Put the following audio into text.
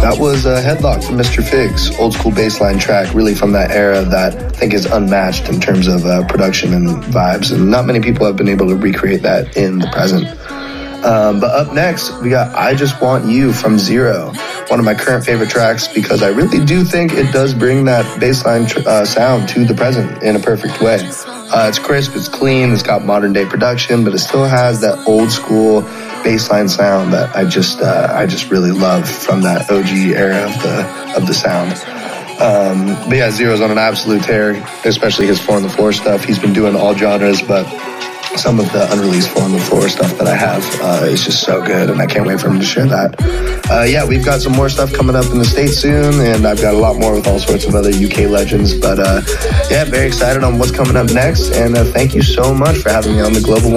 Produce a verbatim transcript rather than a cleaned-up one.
that was a Headlock from Mister Figs, old school bassline track, really from that era that I think is unmatched in terms of uh, production and vibes, and not many people have been able to recreate that in the present. Um, but up next, we got I Just Want You from Zero, one of my current favorite tracks because I really do think it does bring that bassline tr- uh, sound to the present in a perfect way. Uh, it's crisp, it's clean, it's got modern day production, but it still has that old school bassline sound that I just uh, I just really love from that O G era of the of the sound. Um, but yeah, Zero's on an absolute tear, especially his four on the floor stuff. He's been doing all genres, but some of the unreleased four on the floor stuff that I have uh, is just so good, and I can't wait for him to share that. Uh, yeah, we've got some more stuff coming up in the States soon, and I've got a lot more with all sorts of other U K legends. But uh, yeah, very excited on what's coming up next, and uh, thank you so much for having me on the Global